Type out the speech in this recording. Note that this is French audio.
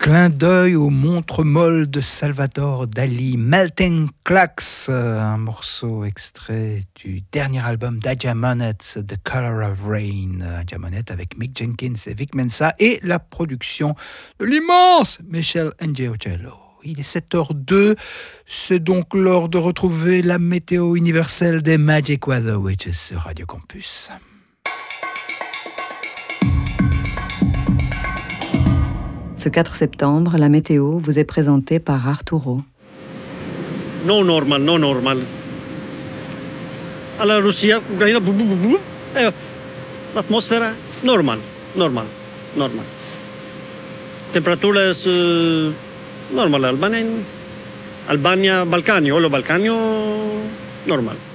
Clin d'œil aux montres molles de Salvador Dali, Melting Clocks, un morceau extrait du dernier album d'Adja Monet, The Color of Rain. Adja Monet avec Mick Jenkins et Vic Mensa et la production de l'immense Michel Njogello. Il est 7h02, c'est donc l'heure de retrouver la météo universelle des Magic Weather Witches sur Radio Campus. Ce 4 septembre, la météo vous est présentée par Arturo. No normal. Alla Russia, Ucraina, l'atmosfera normal. Temperatura normal, Albania, Balcanio, normal.